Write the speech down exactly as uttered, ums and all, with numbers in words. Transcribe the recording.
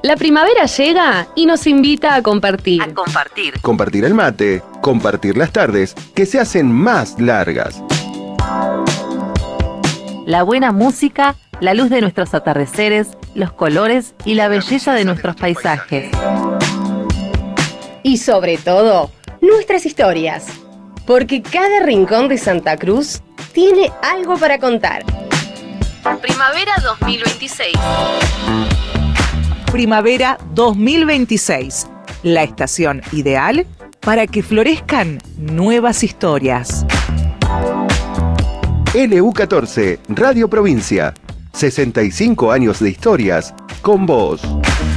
La primavera llega y nos invita a compartir. A compartir. Compartir el mate, compartir las tardes, que se hacen más largas. La buena música, la luz de nuestros atardeceres, los colores y la belleza de nuestros paisajes. Y sobre todo, nuestras historias. Porque cada rincón de Santa Cruz tiene algo para contar. Primavera dos mil veintiséis. Primavera dos mil veintiséis, la estación ideal para que florezcan nuevas historias. L U catorce, Radio Provincia. sesenta y cinco años de historias con vos.